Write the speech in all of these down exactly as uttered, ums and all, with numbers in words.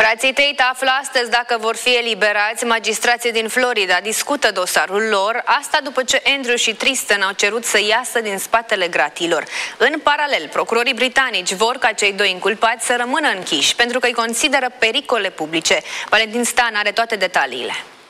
Frații Tate află astăzi dacă vor fi eliberați. Magistrații din Florida discută dosarul lor, asta după ce Andrew și Tristan au cerut să iasă din spatele gratilor. În paralel, procurorii britanici vor ca cei doi inculpați să rămână închiși, pentru că îi consideră pericole publice. Valentin Stan are toate detaliile.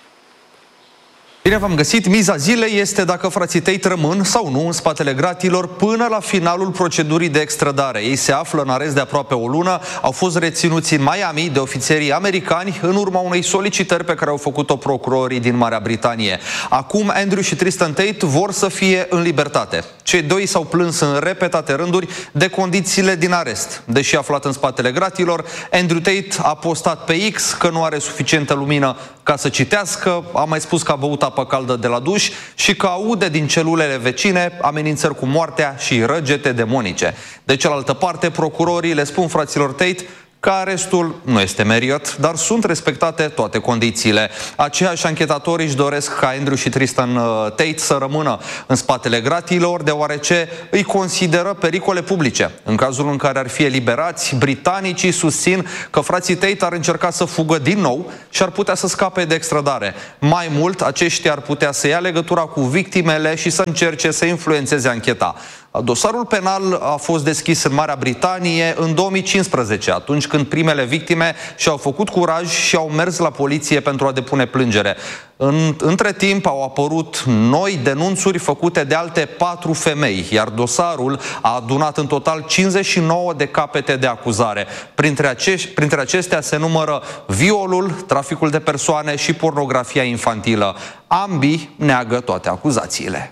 Bine v-am găsit. Miza zilei este dacă frații Tate rămân sau nu în spatele gratilor până la finalul procedurii de extradare. Ei se află în arest de aproape o lună, au fost reținuți în Miami de ofițerii americani în urma unei solicitări pe care au făcut-o procurorii din Marea Britanie. Acum Andrew și Tristan Tate vor să fie în libertate. Cei doi s-au plâns în repetate rânduri de condițiile din arest. Deși aflat în spatele gratilor, Andrew Tate a postat pe X că nu are suficientă lumină ca să citească, a mai spus că a băut apă caldă de la duș și că aude din celulele vecine amenințări cu moartea și răgete demonice. De cealaltă parte, procurorii le spun fraților Tate că arestul nu este meriot, dar sunt respectate toate condițiile. Aceiași anchetatori își doresc ca Andrew și Tristan Tate să rămână în spatele gratilor, deoarece îi consideră pericole publice. În cazul în care ar fi eliberați, britanicii susțin că frații Tate ar încerca să fugă din nou și ar putea să scape de extradare. Mai mult, aceștia ar putea să ia legătura cu victimele și să încerce să influențeze ancheta. Dosarul penal a fost deschis în Marea Britanie în două mii cincisprezece, atunci când primele victime și-au făcut curaj și au mers la poliție pentru a depune plângere. În, între timp au apărut noi denunțuri făcute de alte patru femei, iar dosarul a adunat în total cincizeci și nouă de capete de acuzare. Printre, acești, printre acestea se numără violul, traficul de persoane și pornografia infantilă. Ambii neagă toate acuzațiile.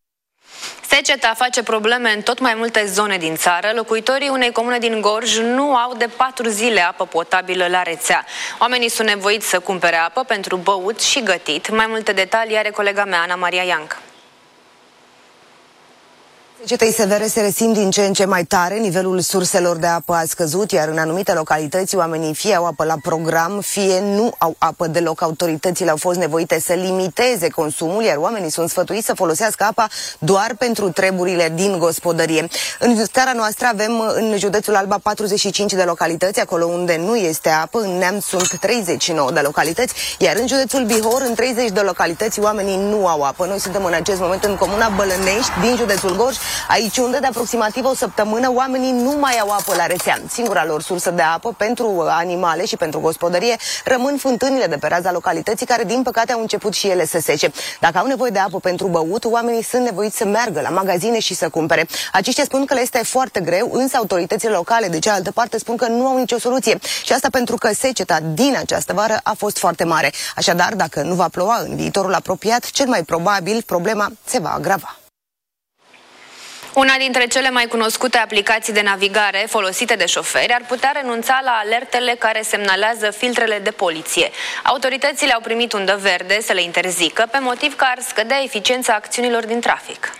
Seceta face probleme în tot mai multe zone din țară. Locuitorii unei comune din Gorj nu au de patru zile apă potabilă la rețea. Oamenii sunt nevoiți să cumpere apă pentru băut și gătit. Mai multe detalii are colega mea, Ana Maria Iancă. Secetei severe se resimt din ce în ce mai tare, nivelul surselor de apă a scăzut, iar în anumite localități oamenii fie au apă la program, fie nu au apă deloc. Autoritățile au fost nevoite să limiteze consumul, iar oamenii sunt sfătuiți să folosească apa doar pentru treburile din gospodărie. În țara noastră avem în județul Alba patruzeci și cinci de localități, acolo unde nu este apă, în Neamț sunt treizeci și nouă de localități, iar în județul Bihor, în treizeci de localități, oamenii nu au apă. Noi suntem în acest moment în comuna Bălănești, din județul Gorj, aici unde de aproximativ o săptămână oamenii nu mai au apă la rețea. Singura lor sursă de apă pentru animale și pentru gospodărie rămân fântânile de pe raza localității, care din păcate au început și ele să sece. Dacă au nevoie de apă pentru băut, oamenii sunt nevoiți să meargă la magazine și să cumpere. Aceștia spun că le este foarte greu, însă autoritățile locale de cealaltă parte spun că nu au nicio soluție. Și asta pentru că seceta din această vară a fost foarte mare. Așadar, dacă nu va ploua în viitorul apropiat, cel mai probabil problema se va agrava. Una dintre cele mai cunoscute aplicații de navigare folosite de șoferi ar putea renunța la alertele care semnalează filtrele de poliție. Autoritățile au primit undă verde să le interzică, pe motiv că ar scădea eficiența acțiunilor din trafic.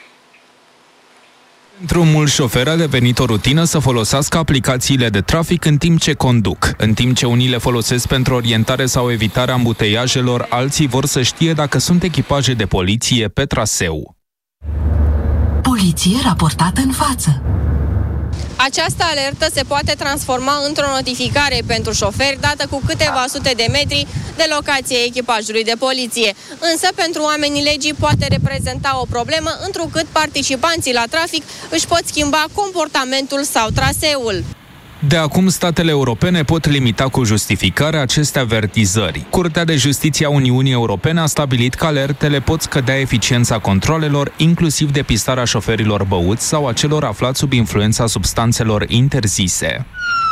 Pentru mulți șoferi a devenit o rutină să folosească aplicațiile de trafic în timp ce conduc. În timp ce unii le folosesc pentru orientare sau evitarea ambuteiajelor, alții vor să știe dacă sunt echipaje de poliție pe traseu. Poliție raportată în față. Această alertă se poate transforma într-o notificare pentru șoferi dată cu câteva sute de metri de locația echipajului de poliție. Însă pentru oamenii legii poate reprezenta o problemă, întrucât participanții la trafic își pot schimba comportamentul sau traseul. De acum, statele europene pot limita cu justificare aceste avertizări. Curtea de Justiție a Uniunii Europene a stabilit că alertele pot scădea eficiența controalelor, inclusiv depistarea șoferilor băuți sau a celor aflați sub influența substanțelor interzise.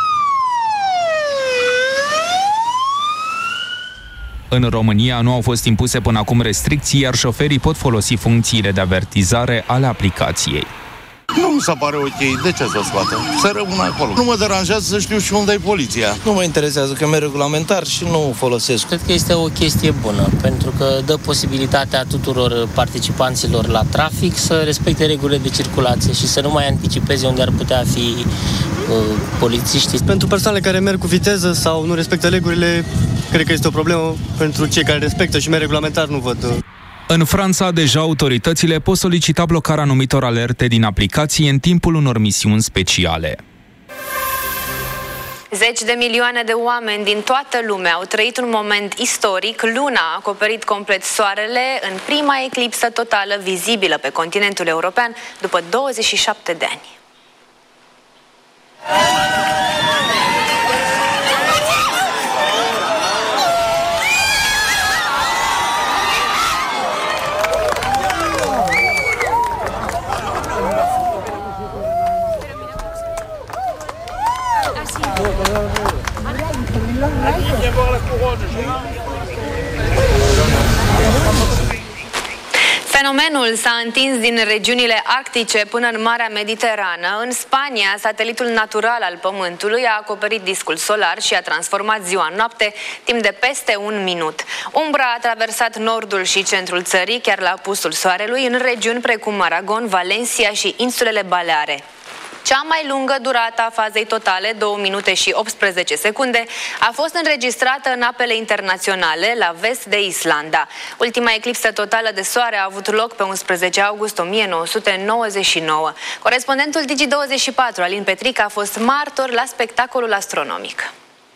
În România nu au fost impuse până acum restricții, iar șoferii pot folosi funcțiile de avertizare ale aplicației. Nu mi se pare ok. De ce să scoată? Să rămână acolo. Nu mă deranjează să știu și unde e poliția. Nu mă interesează, că merg regulamentar și nu folosesc. Cred că este o chestie bună, pentru că dă posibilitatea tuturor participanților la trafic să respecte regulile de circulație și să nu mai anticipeze unde ar putea fi uh, polițiștii. Pentru persoanele care merg cu viteză sau nu respectă regulile, cred că este o problemă. Pentru cei care respectă și merg regulamentar, nu văd. În Franța, deja autoritățile pot solicita blocarea anumitor alerte din aplicații în timpul unor misiuni speciale. Zeci de milioane de oameni din toată lumea au trăit un moment istoric. Luna a acoperit complet soarele în prima eclipsă totală vizibilă pe continentul european după douăzeci și șapte de ani. Fenomenul s-a întins din regiunile arctice până în Marea Mediterană. În Spania, satelitul natural al Pământului a acoperit discul solar și a transformat ziua în noapte timp de peste un minut. Umbra a traversat nordul și centrul țării, chiar la apusul soarelui, în regiuni precum Aragon, Valencia și insulele Baleare. Cea mai lungă durată a fazei totale, două minute și optsprezece secunde, a fost înregistrată în apele internaționale, la vest de Islanda. Ultima eclipsă totală de soare a avut loc pe unsprezece august o mie nouă sute nouăzeci și nouă. Corespondentul Digi douăzeci și patru, Alin Petric, a fost martor la spectacolul astronomic.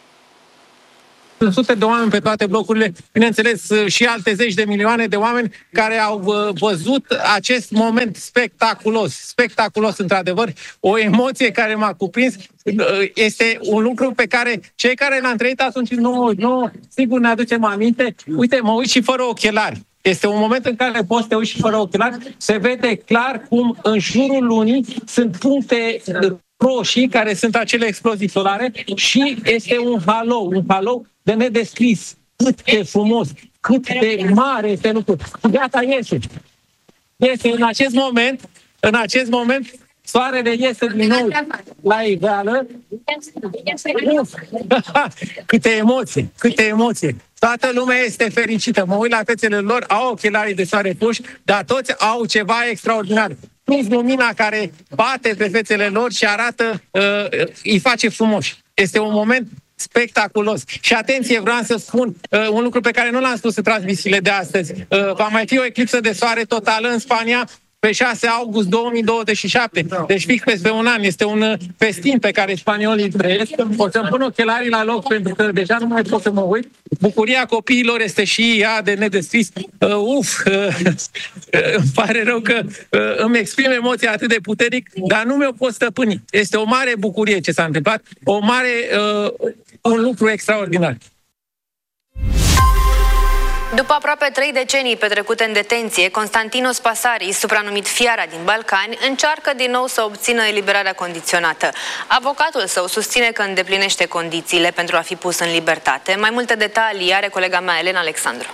Sute de oameni pe toate blocurile, bineînțeles și alte zeci de milioane de oameni care au văzut acest moment spectaculos, spectaculos într-adevăr, o emoție care m-a cuprins. Este un lucru pe care cei care l-am trăit atunci în nouăzeci și nouă, sigur ne aducem aminte. Uite, mă uit și fără ochelari. Este un moment în care poți să te uiți și fără ochelari, se vede clar cum în jurul lunii sunt puncte roșii, care sunt acele explozii solare, și este un halou, un halou de nedescris. Cât de frumos, cât de mare este lucrul. Gata, iese. Iese în acest moment, în acest moment, soarele iese din nou la iveală. Câte emoții, câte emoții. Toată lumea este fericită. Mă uit la fețele lor, au ochelarii de soare puși, dar toți au ceva extraordinar. Plus lumina care bate pe fețele lor și arată, uh, îi face frumoși. Este un moment spectaculos. Și atenție, vreau să spun uh, un lucru pe care nu l-am spus în transmisiile de astăzi. Uh, va mai fi o eclipsă de soare totală în Spania pe șase august două mii douăzeci și șapte. Deci fix peste un an. Este un festin pe care spaniolii trăiesc. O să-mi pun ochelarii la loc pentru că deja nu mai pot să mă uit. Bucuria copiilor este și ea de nedescris. Uh, uf! Uh, uh, îmi pare rău că uh, îmi exprim emoția atât de puternic, dar nu mi-o pot stăpâni. Este o mare bucurie ce s-a întâmplat. O mare... Uh, un lucru extraordinar. După aproape trei decenii petrecute în detenție, Constantinos Passaris, supranumit Fiara din Balcani, încearcă din nou să obțină eliberarea condiționată. Avocatul său susține că îndeplinește condițiile pentru a fi pus în libertate. Mai multe detalii are colega mea, Elena Alexandru.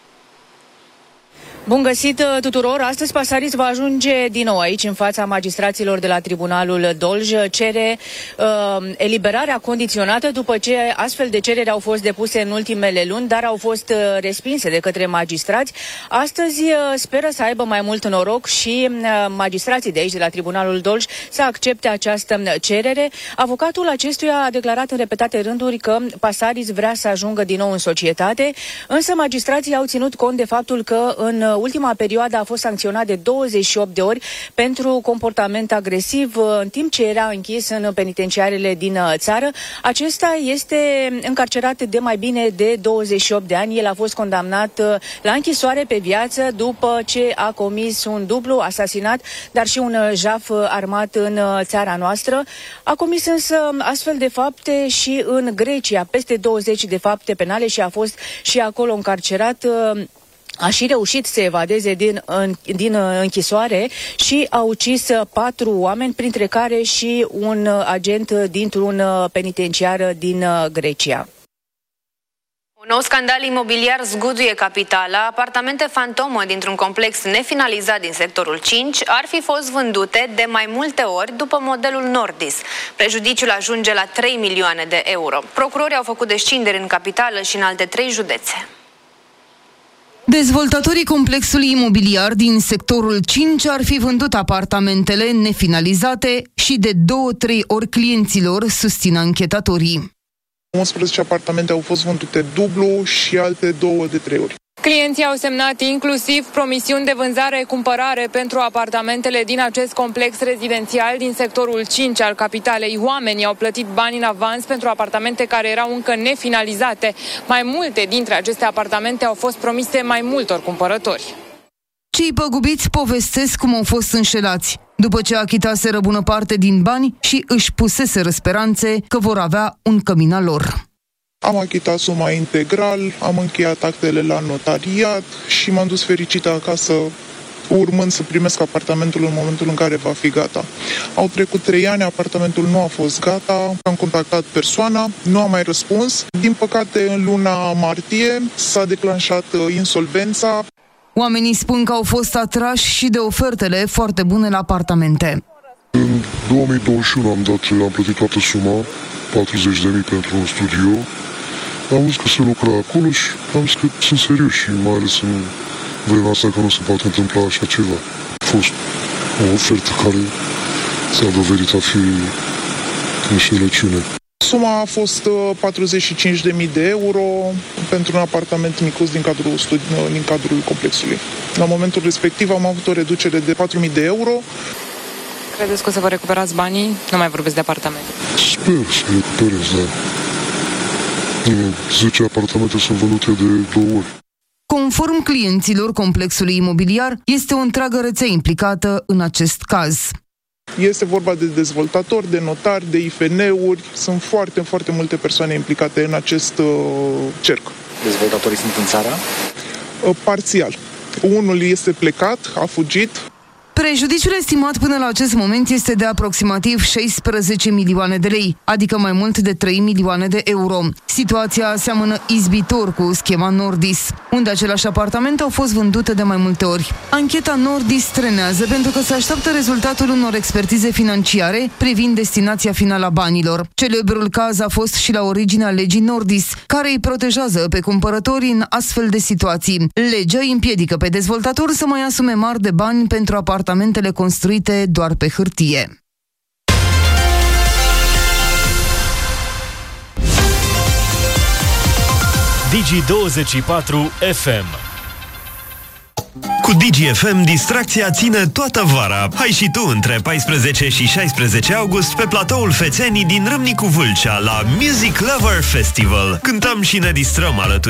Bun găsit tuturor! Astăzi Passaris va ajunge din nou aici în fața magistraților de la Tribunalul Dolj. Cere uh, eliberarea condiționată după ce astfel de cereri au fost depuse în ultimele luni, dar au fost uh, respinse de către magistrați. Astăzi uh, speră să aibă mai mult noroc și uh, magistrații de aici, de la Tribunalul Dolj, să accepte această cerere. Avocatul acestuia a declarat în repetate rânduri că Passaris vrea să ajungă din nou în societate, însă magistrații au ținut cont de faptul că în ultima perioadă a fost sancționat de douăzeci și opt de ori pentru comportament agresiv în timp ce era închis în penitenciarele din țară. Acesta este încarcerat de mai bine de douăzeci și opt de ani. El a fost condamnat la închisoare pe viață după ce a comis un dublu asasinat, dar și un jaf armat în țara noastră. A comis însă astfel de fapte și în Grecia, peste douăzeci de fapte penale, și a fost și acolo încarcerat. A și reușit să evadeze din, în, din închisoare și a ucis patru oameni, printre care și un agent dintr-un penitenciar din Grecia. Un nou scandal imobiliar zguduie capitala. Apartamente fantomă dintr-un complex nefinalizat din sectorul cinci ar fi fost vândute de mai multe ori după modelul Nordis. Prejudiciul ajunge la trei milioane de euro. Procurorii au făcut descinderi în capitală și în alte trei județe. Dezvoltatorii complexului imobiliar din sectorul cinci ar fi vândut apartamentele nefinalizate și de două-trei ori clienților, susțin anchetatorii. unsprezece apartamente au fost vândute dublu și alte două de trei ori. Clienții au semnat inclusiv promisiuni de vânzare-cumpărare pentru apartamentele din acest complex rezidențial din sectorul cinci al capitalei. Oamenii au plătit bani în avans pentru apartamente care erau încă nefinalizate. Mai multe dintre aceste apartamente au fost promise mai multor cumpărători. Cei păgubiți povestesc cum au fost înșelați, după ce achitaseră bună parte din bani și își puseseră speranțe că vor avea un cămin al lor. Am achitat suma integral, am încheiat actele la notariat și m-am dus fericită acasă, urmând să primesc apartamentul în momentul în care va fi gata. Au trecut trei ani, apartamentul nu a fost gata, am contactat persoana, nu a mai răspuns. Din păcate, în luna martie s-a declanșat insolvența. Oamenii spun că au fost atrași și de ofertele foarte bune la apartamente. În două mii douăzeci și unu am, dat, am plătit toată suma, patruzeci de mii pentru un studio. Am văzut că se lucra acolo și am zis că sunt serios și mai ales în vremea asta că nu se poate întâmpla așa ceva. A fost o ofertă care s-a dovedit a fi înșelăciune. Suma a fost patruzeci și cinci de mii de euro pentru un apartament micuț din cadrul, studi- din cadrul complexului. La momentul respectiv am avut o reducere de patru mii de euro. Credeți că o să vă recuperați banii? Nu mai vorbesc de apartamente. Sper să recuperez, da. zece apartamente sunt vândute de două ori. Conform clienților complexului imobiliar, este o întreagă rețea implicată în acest caz. Este vorba de dezvoltatori, de notari, de I F N-uri. Sunt foarte, foarte multe persoane implicate în acest uh, cerc. Dezvoltatorii sunt în țară? Uh, parțial. Unul este plecat, a fugit. Prejudiciul estimat până la acest moment este de aproximativ șaisprezece milioane de lei, adică mai mult de trei milioane de euro. Situația seamănă izbitor cu schema Nordis, unde aceleași apartamente au fost vândute de mai multe ori. Ancheta Nordis trenează pentru că se așteaptă rezultatul unor expertize financiare privind destinația finală a banilor. Celebrul caz a fost și la originea legii Nordis, care îi protejează pe cumpărători în astfel de situații. Legea îi împiedică pe dezvoltator să mai asume mari de bani pentru apartamentele construite doar pe hârtie. Digi douăzeci și patru F M. Cu Digi F M, distracția ține toată vara. Hai și tu între paisprezece și șaisprezece august pe platoul Fețenii din Râmnicu Vâlcea la Music Lover Festival. Cântăm și ne distrăm alături